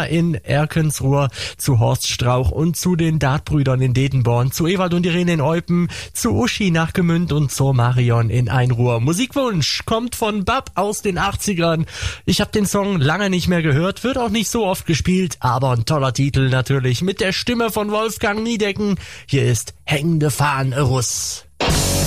in Erkensruhr, zu Horst Strauch und zu den Dartbrüdern in Dedenborn, zu Ewald und Irene in Eupen, zu Uschi nach Gemünd und zur Marion in Einruhr. Musikwunsch kommt von Bab aus den 80ern. Ich habe den Song lange nicht mehr gehört, wird auch nicht so oft gespielt, aber ein toller Titel natürlich mit der Stimme von Wolfgang Niedecken. Hier ist Hängende Fahne Russ.